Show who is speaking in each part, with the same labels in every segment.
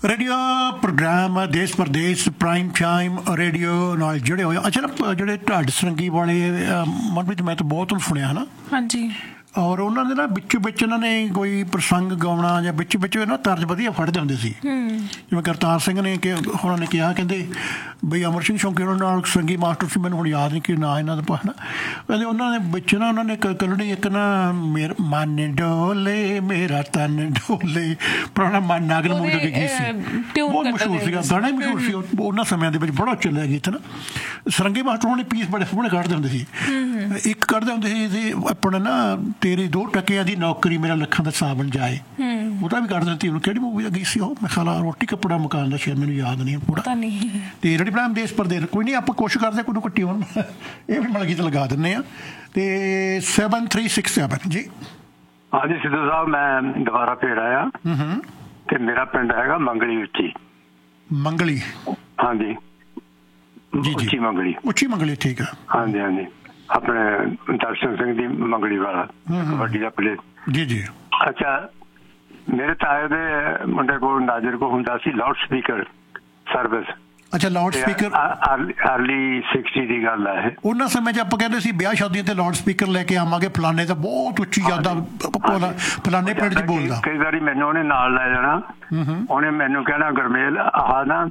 Speaker 1: Radio programme ਦੇਸ਼ Pradesh prime time radio ਨਾਲ ਜੁੜੇ ਹੋਏ। ਅੱਛਾ ਨਾ, ਜਿਹੜੇ ਢੱਡ ਸਰੰਗੀ ਵਾਲੇ ਮਨਪ੍ਰੀਤ, ਮੈਂ ਤਾਂ ਬਹੁਤ ਸੁਣਿਆ ਹੈ ਨਾ।
Speaker 2: ਹਾਂਜੀ।
Speaker 1: ਔਰ ਉਹਨਾਂ ਦੇ ਨਾ ਵਿੱਚੋਂ ਵਿੱਚ ਇਹਨਾਂ ਨੇ ਕੋਈ ਪ੍ਰਸੰਗ ਗਾਉਣਾ ਜਾਂ ਵਿੱਚ ਵਿੱਚ ਨਾ ਤਰਜ਼ ਵਧੀਆ ਫੜਦੇ ਹੁੰਦੇ ਸੀ। ਜਿਵੇਂ ਕਰਤਾਰ ਸਿੰਘ ਨੇ ਉਹਨਾਂ ਨੇ ਕਿਹਾ, ਕਹਿੰਦੇ ਬਈ ਅਮਰ ਸਿੰਘ ਸ਼ੌਂਕੀ ਉਹਨਾਂ ਨਾਲ ਸੰਗੀ ਮਾਸਟਰ ਸੀ, ਮੈਨੂੰ ਹੁਣ ਯਾਦ ਨਹੀਂ ਕਿ ਨਾ ਇਹਨਾਂ ਦਾ ਪਾਣਾ। ਕਹਿੰਦੇ ਉਹਨਾਂ ਨੇ ਵਿੱਚ ਨਾ ਉਹਨਾਂ ਨੇ ਕੱਢਣੀ ਇੱਕ ਨਾ ਮੇਰਾ ਮਨ ਡੋਲੇ ਮੇਰਾ ਤਨ ਡੋਲੇ, ਪੁਰਾਣਾ ਮਨ ਨਾਗਲ ਮੂਵੀ ਦਾ ਗੀਤ ਸੀ, ਬਹੁਤ ਮਸ਼ਹੂਰ ਸੀਗਾ, ਗਾਣਾ ਹੀ ਮਸ਼ਹੂਰ ਸੀ ਉਹਨਾਂ ਸਮਿਆਂ ਦੇ ਵਿੱਚ, ਬੜਾ ਚੱਲਿਆ ਗੀਤ ਨਾ। ਸਰੰਗੀ ਮਾਸਟਰ ਉਹਨਾਂ ਨੇ ਪੀਸ ਬੜੇ ਸੋਹਣੇ ਕੱਢਦੇ ਹੁੰਦੇ ਸੀ। ਇੱਕ ਕੱਢਦੇ ਹੁੰਦੇ ਸੀ ਆਪਣਾ ਨਾ ਤੇਰੀ 2 ਟਕਿਆਂ ਦੀ ਨੌਕਰੀ ਮੇਰਾ ਲੱਖਾਂ ਦਾ ਸਾਬਣ ਜਾਏ, ਉਹਦਾ ਵੀ ਕੱਢ ਦਿੰਦੀ। ਉਹਨੂੰ ਕਿਹੜੀ ਮੂਵੀ ਦਾ ਗੀਤ ਸੀ ਉਹ? ਮੈਂ ਖਿਆਲ ਰੋਟੀ ਕੱਪੜਾ ਮਕਾਨ ਦਾ, ਸ਼ਾਇਦ ਮੈਨੂੰ ਯਾਦ ਨਹੀਂ ਪੂਰਾ। ਤੇ ਰੇਡੀਓ ਪ੍ਰੋਗਰਾਮ ਦੇਸ਼ ਪ੍ਰਦੇਸ਼, ਕੋਈ ਨਹੀਂ ਆਪਾਂ ਕੋਸ਼ਿਸ਼ ਕਰਦੇ ਕੋਈ ਟਿਊਨ ਇਹ ਵੀ ਮਤਲਬ ਗੀਤ ਲਗਾ ਦਿੰਦੇ ਹਾਂ। ਤੇ 7367 ਜੀ।
Speaker 3: ਹਾਂਜੀ ਸਿੱਧੂ ਸਾਹਿਬ, ਮੈਂ ਦੁਬਾਰਾ ਫੇਰ ਆਇਆ ਤੇ ਮੇਰਾ ਪਿੰਡ ਹੈਗਾ ਮੰਗਲੀ ਉੱਚੀ।
Speaker 1: ਮੰਗਲੀ? ਹਾਂਜੀ ਜੀ,
Speaker 3: ਉੱਚੀ ਮੰਗਲੀ।
Speaker 1: ਉੱਚੀ ਮੰਗਲੀ, ਠੀਕ ਹੈ।
Speaker 3: ਹਾਂਜੀ ਹਾਂਜੀ, ਆਪਣੇ ਦਰਸ਼ਨ ਸਿੰਘ ਦੀ ਮੰਗਲੀ ਵਾਲਾ ਕਬੱਡੀ ਦਾ ਪਲੇਅਰ। ਜੀ ਜੀ। ਅੱਛਾ, ਮੇਰੇ ਤਾਏ ਦੇ ਮੁੰਡੇ ਕੋਲ ਨਾਜ਼ਰ ਕੋਲ ਹੁੰਦਾ ਸੀ ਲਾਊਡ ਸਪੀਕਰ ਸਰਵਿਸ। ਅੱਛਾ, ਲਾਊਡ ਸਪੀਕਰ ਅਰਲੀ 60 ਦੀ ਗੱਲ ਹੈ। ਉਹਨਾਂ ਸਮੇਂ 'ਚ ਆਪਾਂ ਕਹਿੰਦੇ ਸੀ ਵਿਆਹ ਸ਼ਾਦੀਆਂ ਤੇ ਲਾਊਡ ਸਪੀਕਰ ਲੈ ਕੇ ਆਵਾਂਗੇ, ਫਲਾਣੇ ਤਾਂ ਬਹੁਤ ਉੱਚੀ ਜਾਂਦਾ, ਫਲਾਣੇ ਪਿੰਡ 'ਚ ਬੋਲਦਾ। ਕਈ ਵਾਰੀ ਮੈਨੂੰ ਉਹਨੇ ਨਾਲ ਲੈ ਜਾਣਾ, ਉਹਨੇ ਮੈਨੂੰ ਕਹਿਣਾ ਗੁਰਮੇਲ ਆਹ ਨਾ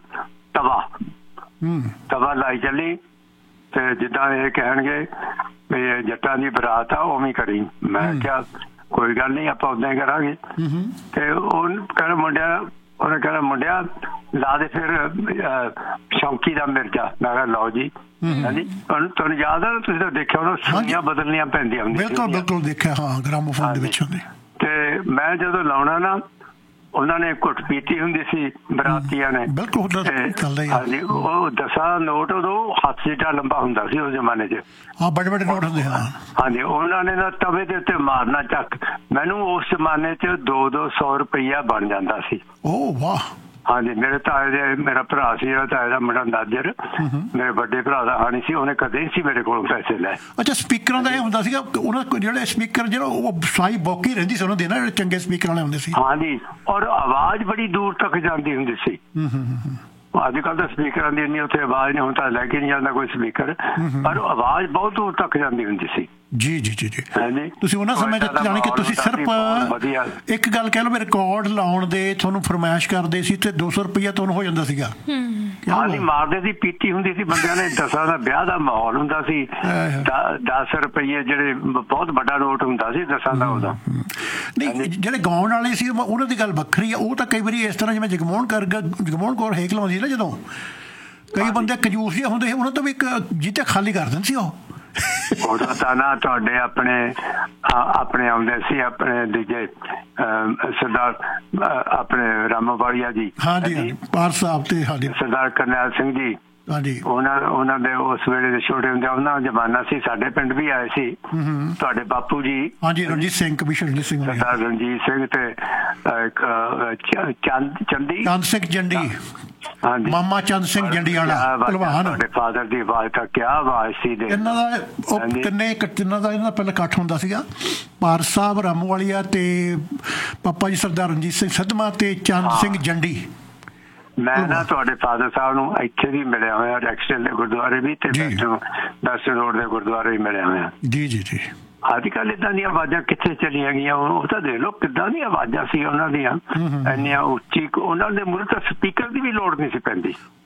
Speaker 3: ਤਵਾ ਲਾਈ ਚੱਲੀ ਤੇ ਜਿੱਦਾਂ ਇਹ ਕਹਿਣਗੇ ਵੀ ਜੱਟਾਂ ਦੀ ਬਰਾਤ ਆ ਉਵੇਂ ਕਰੀ। ਮੈਂ ਕਿਹਾ ਕੋਈ ਗੱਲ ਨਹੀਂ, ਆਪਾਂ ਉਦਾਂ ਹੀ ਕਰਾਂਗੇ। ਤੇ ਉਹ ਕਹਿੰਦਾ ਮੁੰਡਿਆ ਲਾ ਦੇ ਫਿਰ ਸ਼ੌਂਕੀ ਦਾ ਮਿਰਜ਼ਾ। ਮੈਂ ਕਿਹਾ ਲਓ ਜੀ। ਹਾਂਜੀ, ਤੁਹਾਨੂੰ ਯਾਦ ਆ? ਤੁਸੀਂ ਤਾਂ ਦੇਖਿਆ ਉਹਨਾਂ ਸੁਣੀਆਂ ਬਦਲਣੀਆਂ ਪੈਂਦੀਆਂ ਹੁੰਦੀਆਂ। ਬਿਲਕੁਲ ਬਿਲਕੁਲ ਦੇਖਿਆ, ਹਾਂ, ਗ੍ਰਾਮੋਫੋਨ ਦੇ ਵਿੱਚ ਹੁੰਦੇ। ਤੇ ਮੈਂ ਜਦੋਂ ਲਾਉਣਾ ਨਾ, ਉਹਨਾਂ ਨੇ ਘੁੱਟ ਪੀਤੀ ਹੁੰਦੀ ਸੀ ਬਰਾਤੀਆਂ ਨੇ। ਹਾਂਜੀ, ਉਹ 10 ਨੋਟ ਉਦੋਂ ਹੱਥ ਜਿੱਡਾ ਲੰਬਾ ਹੁੰਦਾ ਸੀ ਉਸ ਜ਼ਮਾਨੇ 'ਚ। ਹਾਂ, ਬੜੇ ਬੜੇ ਨੋਟ ਹੁੰਦੇ। ਹਾਂ ਹਾਂਜੀ, ਉਹਨਾਂ ਨੇ ਨਾ ਤਵੇ ਦੇ ਉੱਤੇ ਮਾਰਨਾ ਚੱਕ। ਮੈਨੂੰ ਉਸ ਜ਼ਮਾਨੇ 'ਚ 200 ਰੁਪਈਆ ਬਣ ਜਾਂਦਾ ਸੀ। ਓ ਵਾਹ। ਹਾਂਜੀ, ਮੇਰੇ ਤਾਏ ਦੇ, ਮੇਰਾ ਭਰਾ ਸੀ, ਤਾਏ ਦਾ ਮੁੰਡਾ ਨਾਜ਼ਰ, ਮੇਰੇ ਵੱਡੇ ਭਰਾ ਦਾ ਹਾਣੀ ਸੀ, ਉਹਨੇ ਕਦੇ ਸੀ ਮੇਰੇ ਕੋਲੋਂ ਪੈਸੇ ਲੈ। ਅੱਛਾ, ਸਪੀਕਰਾਂ ਦਾ ਇਹ ਹੁੰਦਾ ਸੀਗਾ ਉਹਨਾਂ ਜਿਹੜੇ ਸਪੀਕਰ ਜਿਹੜਾ ਉਹ ਸਾਈ ਬੌਕੀ ਰਹਿੰਦੀ ਸੀ ਉਹਨਾਂ ਦੇ ਨਾ, ਜਿਹੜੇ ਚੰਗੇ ਸਪੀਕਰ ਵਾਲੇ ਹੁੰਦੇ ਸੀ। ਹਾਂਜੀ, ਔਰ ਆਵਾਜ਼ ਬੜੀ ਦੂਰ ਤੱਕ ਜਾਂਦੀ ਹੁੰਦੀ ਸੀ। ਅੱਜ ਕੱਲ੍ਹ ਤਾਂ ਸਪੀਕਰਾਂ ਦੀ ਇੰਨੀ ਉੱਥੇ ਆਵਾਜ਼ ਨਹੀਂ, ਹੁਣ ਤਾਂ ਲੈ ਕੇ ਨਹੀਂ ਜਾਂਦਾ ਕੋਈ ਸਪੀਕਰ, ਪਰ ਆਵਾਜ਼ ਬਹੁਤ ਦੂਰ ਤੱਕ ਜਾਂਦੀ ਹੁੰਦੀ ਸੀ। ਜੀ ਜੀ ਜੀ ਜੀ। ਤੁਸੀਂ ਉਹਨਾਂ ਸਮੇਂ ਜਾਣੀ ਕਿ ਤੁਸੀਂ ਸਿਰਫ ਇੱਕ ਗੱਲ ਕਹਿ ਲਓ ਵੀ ਰਿਕਾਰਡ ਲਾਉਣ ਦੇ ਤੁਹਾਨੂੰ ਫਰਮਾਇਸ਼ ਕਰਦੇ ਸੀ ਤੇ 200 ਰੁਪਈਆ ਤੁਹਾਨੂੰ ਹੋ ਜਾਂਦਾ ਸੀਗਾ। ਹਾਂਜੀ, ਮਾਰਦੇ ਸੀ, ਪੀਤੀ ਹੁੰਦੀ ਸੀ ਬੰਦਿਆਂ ਨੇ। 10 ਦਾ ਵਿਆਹ ਦਾ ਮਾਹੌਲ ਹੁੰਦਾ ਸੀ। 10 ਰੁਪਈਏ ਜਿਹੜੇ ਬਹੁਤ ਵੱਡਾ ਨੋਟ ਹੁੰਦਾ ਸੀ 10 ਦਾ ਉਹਦਾ। ਨਹੀਂ, ਜਿਹੜੇ ਗਾਉਣ ਵਾਲੇ ਸੀ ਉਹਨਾਂ ਦੀ ਗੱਲ ਵੱਖਰੀ ਆ। ਉਹ ਤਾਂ ਕਈ ਵਾਰੀ ਇਸ ਤਰ੍ਹਾਂ ਜਿਵੇਂ ਜਗਮੋਹਨ ਕੌਰ ਹੇਕ ਲਾਉਂਦੀ ਨਾ, ਜਦੋਂ ਕਈ ਬੰਦੇ ਕੰਜੂਸ ਜਿਹੇ ਹੁੰਦੇ ਸੀ, ਉਹਨਾਂ ਤੋਂ ਵੀ ਇੱਕ ਜਿੱਤੇ ਖਾਲੀ ਕਰ ਦਿੰਦੇ ਸੀ ਉਹ। ਉਦੋਂ ਤਾਂ ਨਾ ਤੁਹਾਡੇ ਆਪਣੇ ਆਉਂਦੇ ਸੀ, ਆਪਣੇ ਦੂਜੇ ਸਰਦਾਰ ਆਪਣੇ ਰਾਮੋਵਾਲੀਆ ਜੀ, ਪਾਰ ਸਾਹਿਬ, ਤੇ ਸਰਦਾਰ ਕਰਨੈਲ ਸਿੰਘ ਜੀ। ਹਾਂਜੀ, ਉਹਨਾਂ ਦੇ ਉਸ ਵੇਲੇ ਦੇ ਛੋਟੇ ਹੁੰਦੇ ਉਹਨਾਂ ਜ਼ਮਾਨਾ ਸੀ। ਸਾਡੇ ਪਿੰਡ ਵੀ ਆਏ ਸੀ ਤੁਹਾਡੇ ਬਾਪੂ ਜੀ। ਹਾਂਜੀ, ਰਣਜੀਤ ਸਿੰਘ, ਸਰਦਾਰ ਰਣਜੀਤ ਸਿੰਘ ਤੇ ਚੰਦ ਸਿੰਘ ਜੰਡੀ। ਹਾਂਜੀ, ਮਾਮਾ ਚੰਦ ਸਿੰਘ ਜੰਡੀ ਵਾਲਾ ਭਲਵਾਨ। ਤੁਹਾਡੇ ਫਾਦਰ ਦੀ ਆਵਾਜ਼ ਤਾਂ ਕਿਆ ਆਵਾਜ਼ ਸੀ। ਇਹਨਾਂ ਦਾ ਤਿੰਨਾਂ ਦਾ ਇਹਨਾਂ ਦਾ ਪਹਿਲਾਂ ਇਕੱਠ ਹੁੰਦਾ ਸੀਗਾ। ਪਾਰ ਸਾਹਿਬ, ਰਾਮੋਵਾਲੀਆ ਤੇ ਪਾਪਾ ਜੀ ਸਰਦਾਰ ਰਣਜੀਤ ਸਿੰਘ ਸਦਮਾ ਤੇ ਚੰਦ ਸਿੰਘ ਜੰਡੀ। ਮੈਂ ਨਾ ਤੁਹਾਡੇ ਫਾਦਰ ਸਾਹਿਬ ਨੂੰ ਇੱਥੇ ਵੀ ਮਿਲਿਆ ਹੋਇਆ, ਰੈਕਸਟੇਲ ਦੇ ਗੁਰਦੁਆਰੇ ਵੀ ਤੇ ਵੈਸਟਰਨ ਰੋਡ ਦੇ ਗੁਰਦੁਆਰੇ ਵੀ ਮਿਲਿਆ ਹੋਇਆ। ਜੀ ਜੀ ਜੀ। ਅੱਜ ਕੱਲ੍ਹ ਏਦਾਂ ਦੀਆਂ ਆਵਾਜ਼ਾਂ ਕਿੱਥੇ ਚਲੀਆਂ ਗਈਆਂ? ਉਹ ਤਾਂ ਦੇਖ ਲਓ ਕਿੱਦਾਂ ਦੀਆਂ ਆਵਾਜ਼ਾਂ ਸੀ ਉਹਨਾਂ ਦੀਆਂ, ਇੰਨੀਆਂ ਉੱਚੀ। ਉਹਨਾਂ ਦੇ ਮੂਹਰੇ ਤਾਂ ਸਪੀਕਰ ਦੀ ਵੀ ਲੋੜ ਨਹੀਂ ਸੀ ਪੈਂਦੀ।